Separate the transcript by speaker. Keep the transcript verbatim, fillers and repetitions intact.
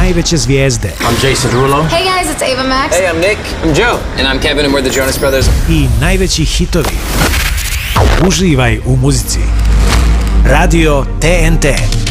Speaker 1: najveće zvijezde.
Speaker 2: I'm Jason Derulo.
Speaker 3: Hey guys, it's Ava Max.
Speaker 4: Hey, I'm Nick. I'm Joe. And I'm Kevin and we're the Jonas Brothers.
Speaker 1: I najveći hitovi. Uživaj u muzici. Radio T N T.